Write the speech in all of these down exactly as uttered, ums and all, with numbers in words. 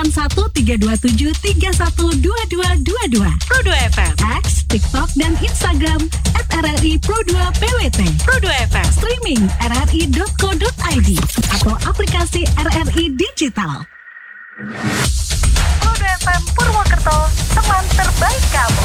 delapan satu tiga dua tujuh tiga satu dua dua dua dua. Pro dua F M. X, TikTok, dan Instagram at R R I Pro dua P W T. Pro dua F M. Streaming r r i dot co dot i d atau aplikasi R R I Digital. Pro dua F M Purwokerto, teman terbaik kamu.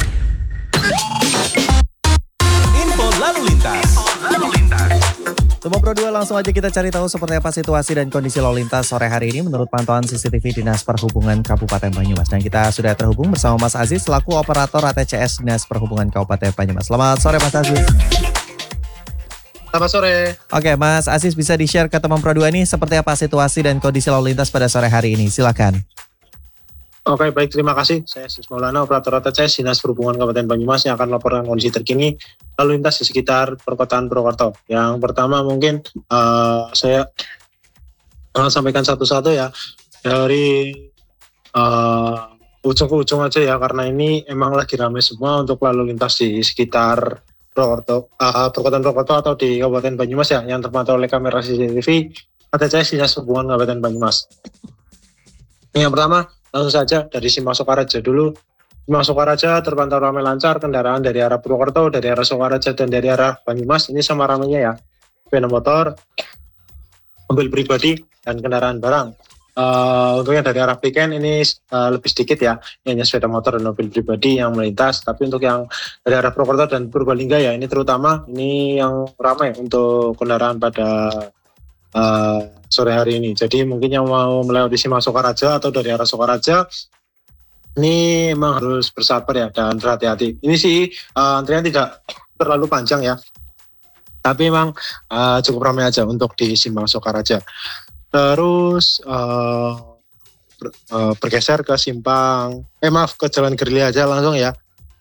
Info lalu lintas. Info lalu lintas. Temu Pro dua, langsung aja kita cari tahu seperti apa situasi dan kondisi lalu lintas sore hari ini menurut pantauan C C T V Dinas Perhubungan Kabupaten Banyumas. Dan kita sudah terhubung bersama Mas Aziz selaku operator A T C S Dinas Perhubungan Kabupaten Banyumas. Selamat sore Mas Aziz. Selamat sore. Oke, Mas Aziz, bisa di-share ke teman Pro dua ini seperti apa situasi dan kondisi lalu lintas pada sore hari ini? Silakan. Oke, baik, terima kasih. Saya Aziz Maulana, operator A T C S Dinas Perhubungan Kabupaten Banyumas yang akan melaporkan kondisi terkini lalu lintas di sekitar perkotaan Purwokerto. Yang pertama mungkin uh, saya uh, sampaikan satu-satu ya, dari uh, ujung ke ujung aja ya, karena ini emang lagi ramai semua untuk lalu lintas di sekitar Purwokerto, uh, perkotaan Purwokerto atau di Kabupaten Banyumas ya, yang terpantau oleh kamera C C T V A T C S Dinas Perhubungan Kabupaten Banyumas. Yang pertama, langsung saja dari Simpang Sokaraja dulu. Simpang Sokaraja terpantau ramai lancar, kendaraan dari arah Purwokerto, dari arah Sokaraja, dan dari arah Banyumas. Ini sama ramainya ya, sepeda motor, mobil pribadi, dan kendaraan barang. Uh, untuk yang dari arah Piken ini uh, lebih sedikit ya, hanya sepeda motor dan mobil pribadi yang melintas. Tapi untuk yang dari arah Purwokerto dan Purbalingga ya, ini terutama ini yang ramai untuk kendaraan pada uh, sore hari ini. Jadi mungkin yang mau melewati Simpang Sokaraja atau dari arah Sokaraja ini memang harus bersabar ya dan berhati-hati. Ini sih uh, antrian tidak terlalu panjang ya, tapi memang uh, cukup ramai aja untuk di Simpang Sokaraja. Terus uh, ber, uh, bergeser ke simpang, eh maaf ke Jalan Gerilya aja langsung ya.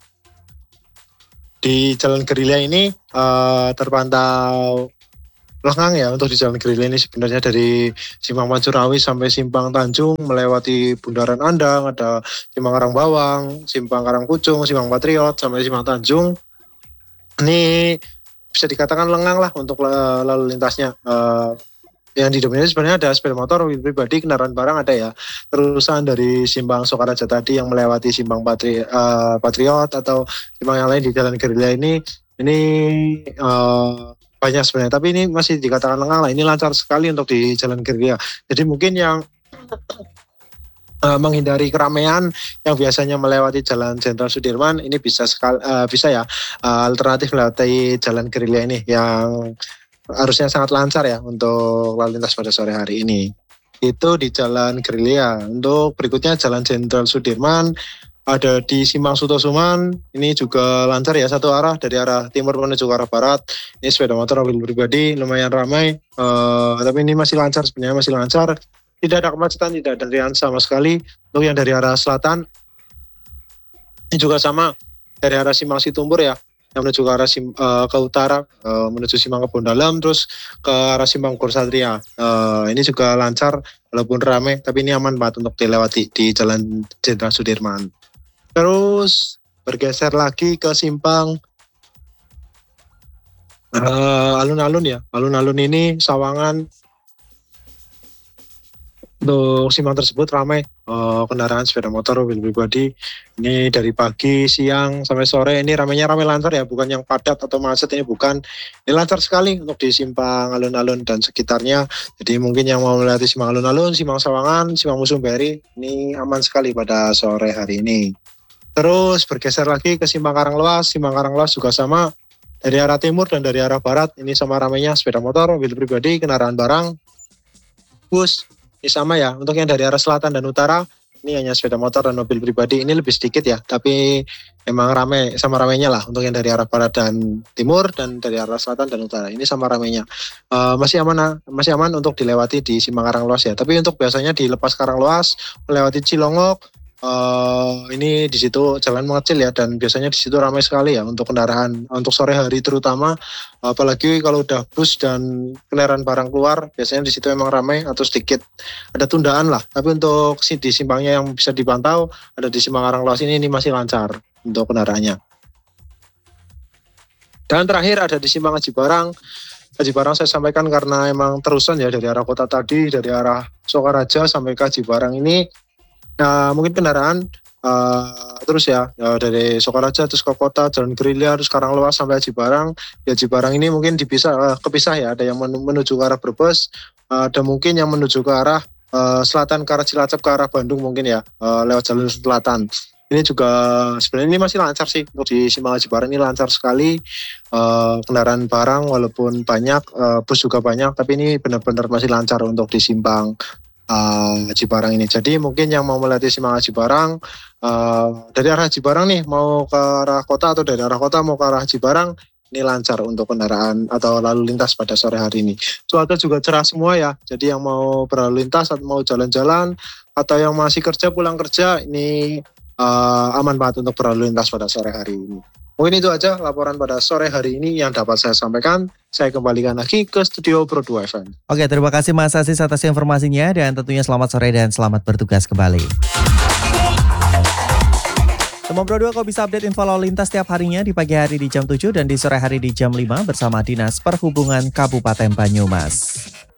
Di Jalan Gerilya ini uh, terpantau lengang ya untuk di Jalan Gerilya ini, sebenarnya dari Simpang Mancurawi sampai Simpang Tanjung melewati Bundaran Andang, ada Simpang Karangbawang, Simpang Karangkucung, Simpang Patriot sampai Simpang Tanjung. Ini bisa dikatakan lengang lah untuk lalu lintasnya. Uh, yang didominasi sebenarnya ada sepeda motor, mobil pribadi, kendaraan barang ada ya. Terusan dari Simpang Sokaraja tadi yang melewati Simpang Patri, uh, Patriot atau simpang yang lain di Jalan Gerilya ini, ini uh, banyak sebenarnya, tapi ini masih dikatakan lengang lah. Ini lancar sekali untuk di Jalan Gerilya. Jadi mungkin yang uh, menghindari keramaian yang biasanya melewati Jalan Jenderal Sudirman, ini bisa sekali, uh, bisa ya uh, alternatif melewati Jalan Gerilya ini yang harusnya sangat lancar ya untuk lalu lintas pada sore hari ini. Itu di Jalan Gerilya. Untuk berikutnya Jalan Jenderal Sudirman ada di Simpang Sutosuman, ini juga lancar ya, satu arah dari arah timur menuju ke arah barat. Ini sepeda motor, mobil pribadi lumayan ramai, uh, tapi ini masih lancar, sebenarnya masih lancar, tidak ada kemacetan, tidak ada antrian sama sekali. Untuk yang dari arah selatan ini juga sama, dari arah Simpang Situmbur ya, yang menuju ke arah Sim, uh, ke utara, uh, menuju Simpang Kebon Dalam, terus ke arah Simpang Gor Satria. Uh, ini juga lancar walaupun ramai, tapi ini aman banget untuk dilewati di Jalan Jenderal Sudirman. Terus bergeser lagi ke simpang uh, alun-alun ya. Alun-alun ini Sawangan. Untuk simpang tersebut ramai uh, kendaraan sepeda motor, mobil pribadi. Ini dari pagi, siang, sampai sore. Ini ramainya ramai lancar ya, bukan yang padat atau macet, ini bukan. Ini lancar sekali untuk di simpang alun-alun dan sekitarnya. Jadi mungkin yang mau melewati simpang alun-alun, simpang Sawangan, simpang Musumberi, ini aman sekali pada sore hari ini. Terus bergeser lagi ke Simpang Karanglewas. Simpang Karanglewas juga sama, dari arah timur dan dari arah barat. Ini sama ramainya sepeda motor, mobil pribadi, kendaraan barang, bus. Ini sama ya. Untuk yang dari arah selatan dan utara, ini hanya sepeda motor dan mobil pribadi. Ini lebih sedikit ya, tapi emang ramai, sama ramainya lah. Untuk yang dari arah barat dan timur dan dari arah selatan dan utara, ini sama ramainya. Uh, masih aman, masih aman untuk dilewati di Simpang Karanglewas ya. Tapi untuk biasanya di Lepas Karanglewas melewati Cilongok, Uh, ini di situ jalan mengecil ya, dan biasanya di situ ramai sekali ya untuk kendaraan untuk sore hari terutama, apalagi kalau udah bus dan kendaraan barang keluar, biasanya di situ memang ramai atau sedikit ada tundaan lah. Tapi untuk di simpangnya yang bisa dipantau ada di Simpang Karanglewas ini, ini masih lancar untuk kendaraannya. Dan terakhir ada di Simpang Aji Barang. Aji Barang saya sampaikan karena emang terusan ya dari arah kota tadi, dari arah Sokaraja sampai ke Aji Barang ini. Nah, mungkin kendaraan uh, terus ya, ya dari Sokaraja terus ke kota, Jalan Gerilya, terus Karanglewas sampai Aji Barang. Ya Aji Barang ini mungkin dipisah, uh, kepisah ya, ada yang men- menuju ke arah Brebes, uh, ada mungkin yang menuju ke arah uh, selatan, ke arah Cilacap, ke arah Bandung mungkin ya, uh, lewat jalur selatan. Ini juga sebenarnya ini masih lancar sih, untuk di Simpang Aji Barang ini lancar sekali. Uh, kendaraan barang walaupun banyak, uh, bus juga banyak, tapi ini benar-benar masih lancar untuk di Simpang uh, Aji Barang ini. Jadi mungkin yang mau melewati Simpang Aji Barang, uh, dari arah Aji Barang nih mau ke arah kota atau dari arah kota mau ke arah Aji Barang, ini lancar untuk kendaraan atau lalu lintas pada sore hari ini. Cuaca juga cerah semua ya, jadi yang mau berlalu lintas atau mau jalan-jalan atau yang masih kerja pulang kerja ini uh, aman banget untuk berlalu lintas pada sore hari ini. Mungkin itu aja laporan pada sore hari ini yang dapat saya sampaikan. Saya kembalikan lagi ke studio Pro dua F M. Oke, terima kasih Mas Aziz atas informasinya dan tentunya selamat sore dan selamat bertugas kembali. Teman Pro dua, kau bisa update info lalu lintas setiap harinya di pagi hari di jam tujuh dan di sore hari di jam lima bersama Dinas Perhubungan Kabupaten Banyumas.